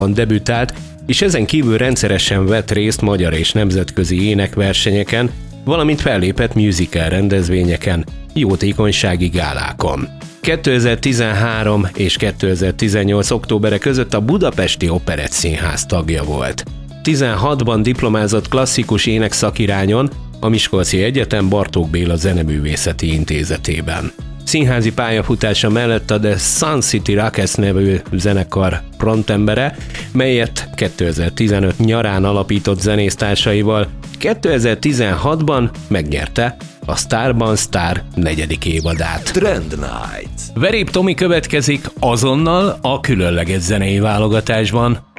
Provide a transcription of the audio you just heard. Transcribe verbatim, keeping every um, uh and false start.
debütált, és ezen kívül rendszeresen vett részt magyar és nemzetközi énekversenyeken, valamint fellépett musical rendezvényeken, jótékonysági gálákon. kétezer-tizenhárom és kétezer-tizennyolc októbere között a Budapesti Operettszínház tagja volt. tizenhatban diplomázott klasszikus énekszakirányon a Miskolci Egyetem Bartók Béla Zeneművészeti Intézetében. Színházi pályafutása mellett a The Sun City Rockets nevű zenekar frontembere, melyet kétezer-tizenöt nyarán alapított zenésztársaival, kétezer-tizenhatban megnyerte a Starban Star negyedik évadát. Trend Night. Verép Tomi következik azonnal a különleges zenei válogatásban.